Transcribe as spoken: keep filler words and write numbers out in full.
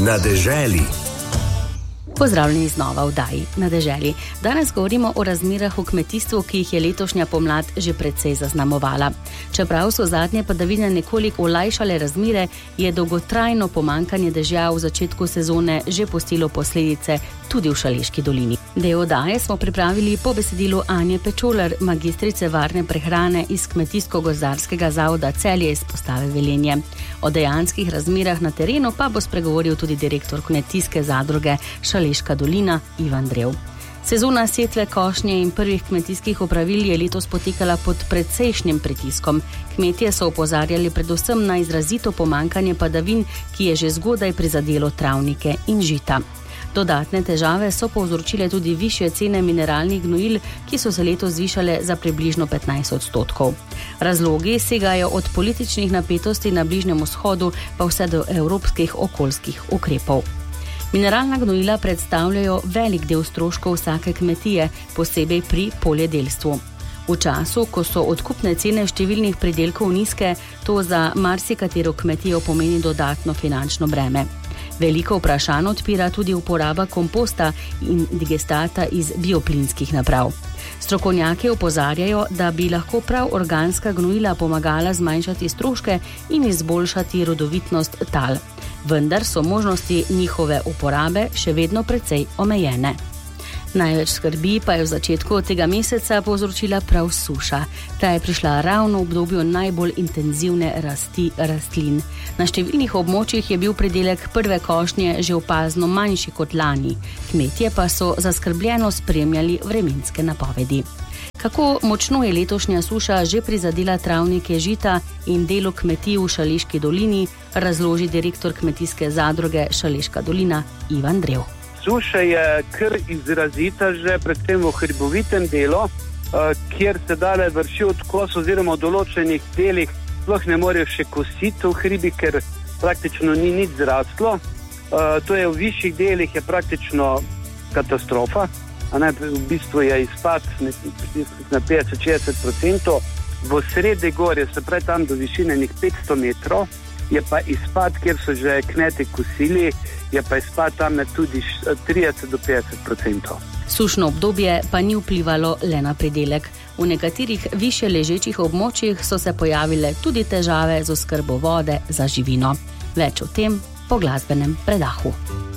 Na deželi. Pozdravljeni znova v Daji na deželi. Danes govorimo o razmerah v kmetijstvu, ki jih je letošnja pomlad že precej zaznamovala. Čeprav so zadnje padavine nekoliko olajšale razmere, je dolgotrajno pomanjkanje dežja v začetku sezone že pustilo posledice tudi v Šaleški dolini. Del oddaje smo pripravili po besedilu Anje Pečolar, magistrice varne prehrane iz Kmetijsko-gozdarskega zavoda Celje iz postave Velenje. O dejanskih razmerah na terenu pa bo spregovoril tudi direktor kmetijske zadruge Šaleška dolina Ivan Drev. Sezona setve, košnje in prvih kmetijskih opravil je letos potekala pod precejšnjim pritiskom. Kmetje so opozarjali predvsem na izrazito pomanjkanje padavin, ki je že zgodaj prizadelo travnike in žita. Dodatne težave so povzročile tudi višje cene mineralnih gnojil, ki so se letos zvišale za približno petnajst odstotkov. Razlogi segajo od političnih napetosti na Bližnjem vzhodu pa vse do evropskih okoljskih ukrepov. Mineralna gnojila predstavljajo velik del stroškov vsake kmetije, posebej pri poljedelstvu. V času, ko so odkupne cene številnih pridelkov nizke, to za marsikatero kmetijo pomeni dodatno finančno breme. Veliko vprašanj odpira tudi uporaba komposta in digestata iz bioplinskih naprav. Strokovnjaki opozarjajo, da bi lahko prav organska gnojila pomagala zmanjšati stroške in izboljšati rodovitnost tal. Vendar so možnosti njihove uporabe še vedno precej omejene. Največ skrbi pa je v začetku tega meseca povzročila prav suša. Ta je prišla ravno v obdobju najbolj intenzivne rasti rastlin. Na številnih območjih je bil pridelek prve košnje že opazno manjši kot lani. Kmetje pa so zaskrbljeno spremljali vremenske napovedi. Kako močno je letošnja suša že prizadela travnike žita in delo kmetij v Šaleški dolini, razloži direktor kmetijske zadruge Šaleška dolina Ivan Drev. Suša je kar izrazita že predvsem v hribovitem delu, kjer se dale vrši odkos oziroma v določenih delih sploh ne morejo še kositi v hribi, ker praktično ni nič zrastlo. To je v višjih delih je praktično katastrofa. A ne, v bistvu je izpad na petdeset do šestdeset procentov. V sredi gorje, se pravi tam do višine nek petsto metrov, je pa izpad, kjer so že kmeti kosili, je pa izpad tam tudi trideset do petdeset procentov. Sušno obdobje pa ni vplivalo le na pridelek. V nekaterih više ležečih območjih so se pojavile tudi težave z oskrbo vode za živino. Več o tem po glasbenem predahu.